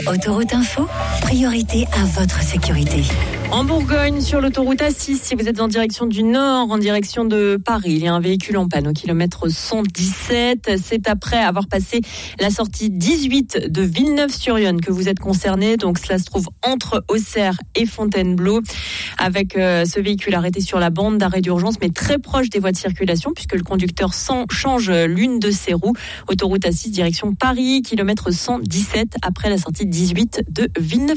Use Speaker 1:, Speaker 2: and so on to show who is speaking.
Speaker 1: Autoroute Info, priorité à votre sécurité.
Speaker 2: En Bourgogne, sur l'autoroute A6, si vous êtes en direction du nord, en direction de Paris, il y a un véhicule en panne au kilomètre 117. C'est après avoir passé la sortie 18 de Villeneuve-sur-Yonne que vous êtes concerné. Donc cela se trouve entre Auxerre et Fontainebleau. Avec ce véhicule arrêté sur la bande d'arrêt d'urgence, mais très proche des voies de circulation, puisque le conducteur change l'une de ses roues. Autoroute A6, direction Paris, kilomètre 117, après la sortie 18 de Villeneuve.